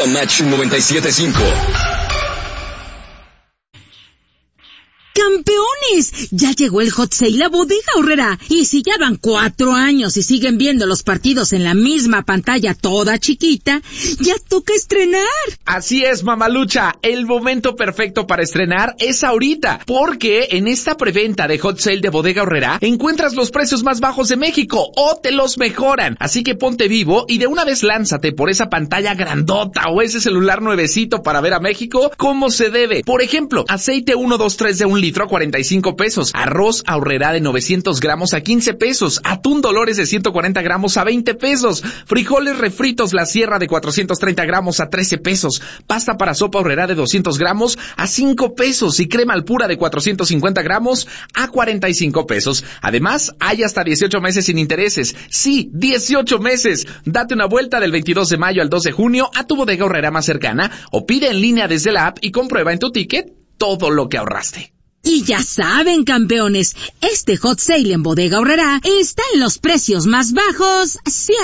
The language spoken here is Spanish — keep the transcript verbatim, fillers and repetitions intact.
Arriba Match noventa y siete punto cinco. ¡Campeones! Ya llegó el Hot Sale a Bodega Aurrerá. Y si ya van cuatro años y siguen viendo los partidos en la misma pantalla toda chiquita, ya toca estrenar. Así es, mamalucha. El momento perfecto para estrenar es ahorita. Porque en esta preventa de Hot Sale de Bodega Aurrerá encuentras los precios más bajos de México o te los mejoran. Así que ponte vivo y de una vez lánzate por esa pantalla grandota o ese celular nuevecito para ver a México como se debe. Por ejemplo, aceite uno dos tres de un litro a cuarenta y cinco pesos, arroz Aurrerá de novecientos gramos a quince pesos, atún Dolores de ciento cuarenta gramos a veinte pesos, frijoles refritos La Sierra de cuatrocientos treinta gramos a trece pesos, pasta para sopa Aurrerá de doscientos gramos a cinco pesos y crema Alpura de cuatrocientos cincuenta gramos a cuarenta y cinco pesos. Además, hay hasta dieciocho meses sin intereses. Sí, dieciocho meses. Date una vuelta del veintidós de mayo al dos de junio a tu Bodega Aurrerá más cercana o pide en línea desde la app y comprueba en tu ticket todo lo que ahorraste. Y ya saben, campeones, este Hot Sale en Bodega Aurrerá está en los precios más bajos siempre.